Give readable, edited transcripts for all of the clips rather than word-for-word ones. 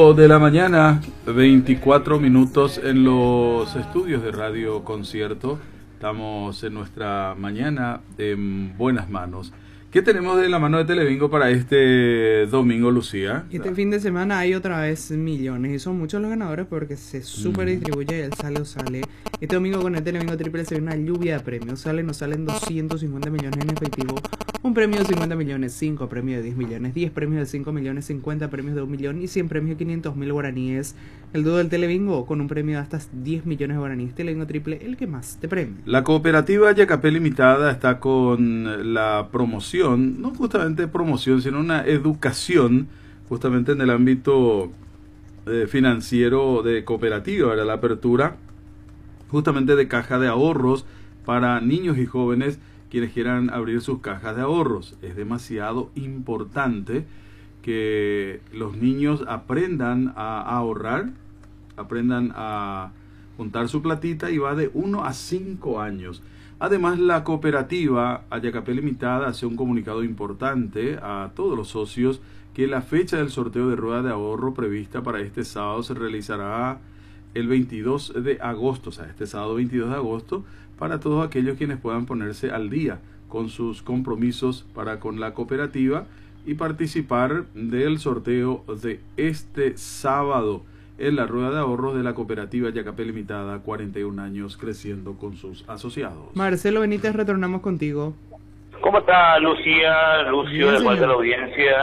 8 de la mañana, 24 minutos en los estudios de Radio Concierto. Estamos en nuestra mañana en buenas manos. ¿Qué tenemos de la mano de Televingo para este domingo, Lucía? Este fin de semana hay otra vez millones y son muchos los ganadores porque se super distribuye el sale o sale. Este domingo con el Televingo Triple se ve una lluvia de premios. Salen o salen 250 millones en efectivo, un premio de 50 millones, 5 premios de 10 millones, 10 premios de 5 millones, 50 premios de 1 millón y 100 premios de 500.000 guaraníes. El dúo del Televingo con un premio de hasta 10 millones de guaraníes. Televingo Triple, el que más te premia. La cooperativa Yacapé Limitada está con la promoción, no justamente promoción, sino una educación justamente en el ámbito financiero de cooperativa, era la apertura justamente de caja de ahorros para niños y jóvenes quienes quieran abrir sus cajas de ahorros. Es demasiado importante que los niños aprendan a ahorrar, aprendan a juntar su platita, y va de 1 a 5 años. Además, la cooperativa Yacapé Limitada hace un comunicado importante a todos los socios que la fecha del sorteo de rueda de ahorro prevista para este sábado se realizará el 22 de agosto, o sea, este sábado 22 de agosto, para todos aquellos quienes puedan ponerse al día con sus compromisos para con la cooperativa y participar del sorteo de este sábado en la rueda de ahorros de la cooperativa Yacapé Limitada, 41 años creciendo con sus asociados. Marcelo Benítez, retornamos contigo. ¿Cómo está Lucía, Lucio, de parte de la audiencia?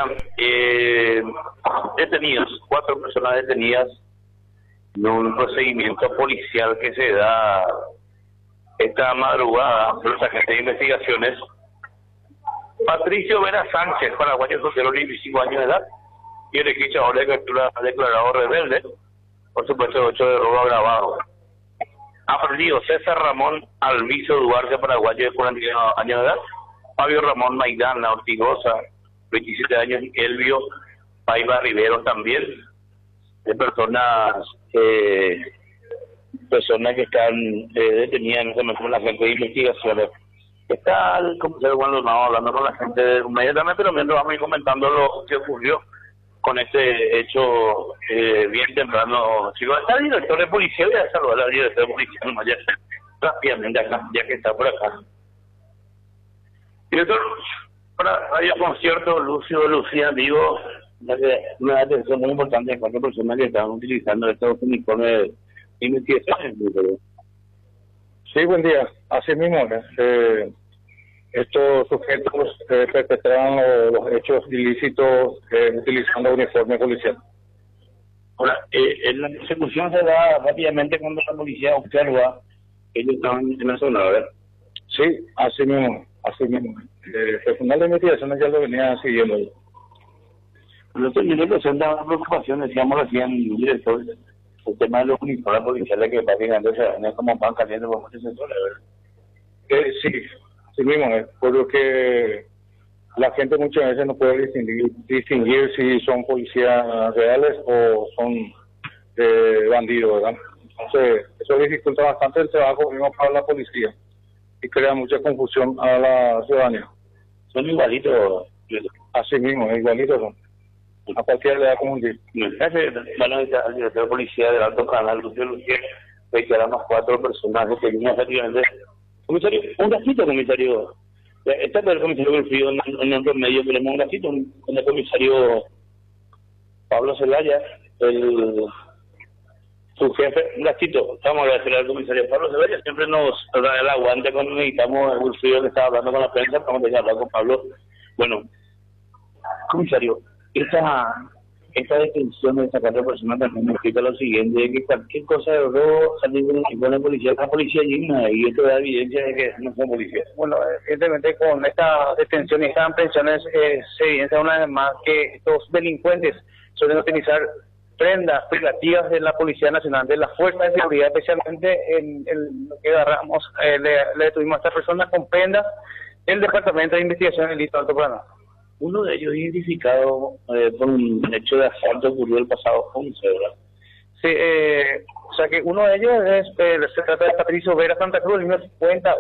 Detenidos, 4 personas detenidas en un procedimiento policial que se da esta madrugada por los agentes de investigaciones. Patricio Vera Sánchez, paraguayo soltero de 25 años de edad, y el registrador de captura declarado rebelde, por supuesto, el 8 de robo agravado. Aprendido César Ramón Alviso Duarte, paraguayo de 41 años de edad, Fabio Ramón Maidana Ortigosa, 27 años, y Elvio Paiva Rivero también, de personas que están detenidas en ese momento con la gente de investigaciones. Está el comisario Juan Lonado hablando con la gente inmediatamente, pero mientras vamos a ir comentando lo que ocurrió con este hecho bien temprano. Chicos, está el director de policía, voy a saludar al director de policía ya rápidamente acá, ya que está por acá. Director, para Radio Concierto, Lucio, Lucía, digo, una atención muy importante en cuanto a personas que estaban utilizando estos uniformes de investigación. Sí, buen día. Así mismo, estos sujetos perpetraron los hechos ilícitos utilizando uniforme policial. Ahora, en la persecución se da rápidamente cuando la policía observa que ellos estaban en la zona, ¿verdad? Sí, así mismo, así mismo. El personal de investigación ya lo venía siguiendo. Nosotros yo presenta una preocupación, decíamos recién, director, el tema de los uniformes policiales que prácticamente se ven como pan caliente por muchos sectores, ¿verdad? Sí, así mismo, por lo que la gente muchas veces no puede distinguir si son policías reales o son bandidos, ¿verdad? Entonces, eso dificulta bastante el trabajo mismo para la policía y crea mucha confusión a la ciudadanía. Son igualitos. Así mismo, igualitos son. A cualquiera le da confundir. Bueno, el director de policía del Alto Canal, Lucio Lucier, reiteramos 4 personajes que vinieron efectivamente. Comisario, un ratito, comisario. Está el comisario Wilfrido en otro medio, tenemos un ratito con el comisario Pablo Zelaya, su jefe, un ratito. Vamos a agradecer al comisario Pablo Zelaya, siempre nos da el aguante cuando necesitamos el Wilfrido que estaba hablando con la prensa, vamos a hablar con Pablo. Bueno, comisario, esta detención de esta 4 personas también me explica lo siguiente, de que cualquier cosa de robo salir con la policía digna, y esto da evidencia de que no son policías. Bueno, evidentemente con esta detención y estas aprehensiones se evidencia una vez más que estos delincuentes suelen utilizar prendas privativas de la Policía Nacional, de la Fuerza de Seguridad, especialmente en lo que agarramos, le detuvimos a esta persona con prendas del Departamento de Investigación del Alto Paraná. Uno de ellos identificado por un hecho de asalto ocurrió el pasado 11, ¿verdad? Sí, o sea que uno de ellos se trata de Patricio Vera Santa Cruz, de 50